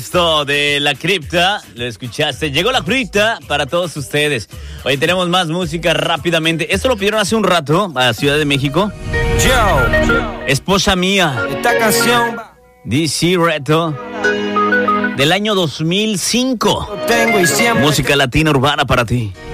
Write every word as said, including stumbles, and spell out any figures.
Esto de La Cripta, lo escuchaste. Llegó La Cripta para todos ustedes. Hoy tenemos más música rápidamente. Esto lo pidieron hace un rato a Ciudad de México. Yo, Esposa mía. esta canción D C Reto del año dos mil cinco. tengo y siempre Música latina urbana para ti.